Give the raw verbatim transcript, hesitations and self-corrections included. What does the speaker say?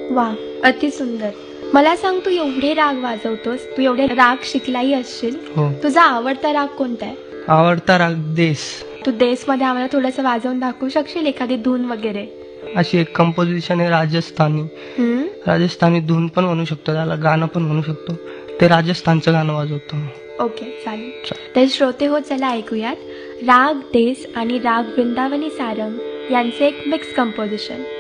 वा, अति सुंदर. मला सांग, तू एवढे राग वाजवतोस, तू एवढे राग शिकलाही असशील. हो. तुझा आवडता राग कोणता आहे? आवडता राग देस. तू देस मध्ये आम्हाला थोडंसं वाजवून दाखवू शकशील, एखादी धून वगैरे? अशी एक कंपोजिशन आहे राजस्थानी. हम्म. राजस्थानी धून पण म्हणू शकतो, त्याला गाणं पण म्हणू शकतो. ते राजस्थानचं गाणं वाजवतो. ओके, चालेल. तर श्रोते हो, चला ऐकूयात राग देस आणि राग वृंदावनी सारंग यांचे एक मिक्स कंपोजिशन.